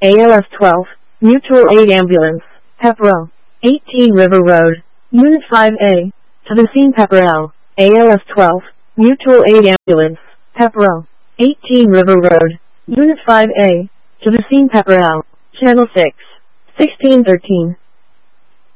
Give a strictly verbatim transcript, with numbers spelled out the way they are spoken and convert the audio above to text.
A L S twelve, Mutual Aid Ambulance, Pepperell, eighteen River Road, Unit five A, to the scene Pepperell, A L S twelve, Mutual Aid Ambulance, Pepperell, eighteen River Road, Unit five A, to the scene Pepperell, Channel six, sixteen thirteen.